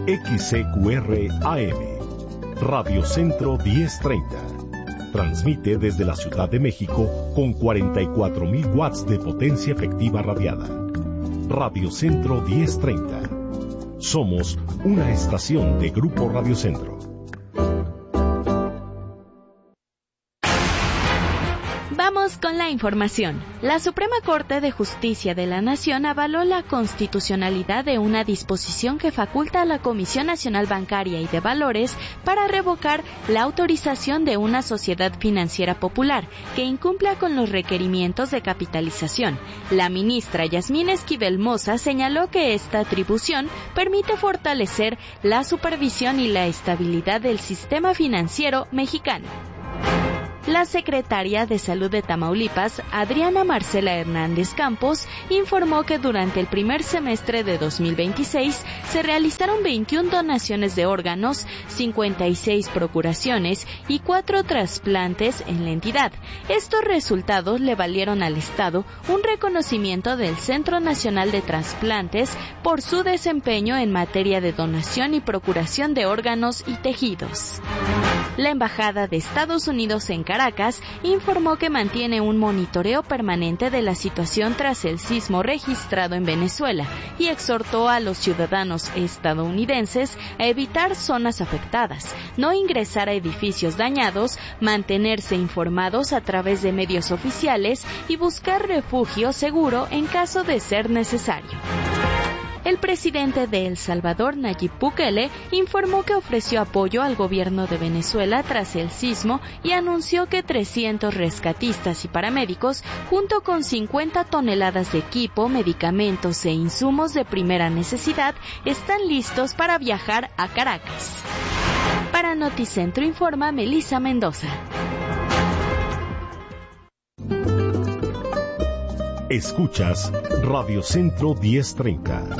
XCQR AM, Radio Centro 1030. Transmite desde la Ciudad de México con 44,000 watts de potencia efectiva radiada. Radio Centro 1030. Somos una estación de Grupo Radio Centro. Vamos con la información. La Suprema Corte de Justicia de la Nación avaló la constitucionalidad de una disposición que faculta a la Comisión Nacional Bancaria y de Valores para revocar la autorización de una sociedad financiera popular que incumpla con los requerimientos de capitalización. La ministra Yasmín Esquivel Moza señaló que esta atribución permite fortalecer la supervisión y la estabilidad del sistema financiero mexicano. La secretaria de Salud de Tamaulipas, Adriana Marcela Hernández Campos, informó que durante el primer semestre de 2026 se realizaron 21 donaciones de órganos, 56 procuraciones y 4 trasplantes en la entidad. Estos resultados le valieron al Estado un reconocimiento del Centro Nacional de Trasplantes por su desempeño en materia de donación y procuración de órganos y tejidos. La Embajada de Estados Unidos en Caracas informó que mantiene un monitoreo permanente de la situación tras el sismo registrado en Venezuela y exhortó a los ciudadanos estadounidenses a evitar zonas afectadas, no ingresar a edificios dañados, mantenerse informados a través de medios oficiales y buscar refugio seguro en caso de ser necesario. El presidente de El Salvador, Nayib Bukele, informó que ofreció apoyo al gobierno de Venezuela tras el sismo y anunció que 300 rescatistas y paramédicos, junto con 50 toneladas de equipo, medicamentos e insumos de primera necesidad, están listos para viajar a Caracas. Para Noticentro informa Melissa Mendoza. Escuchas Radio Centro 1030.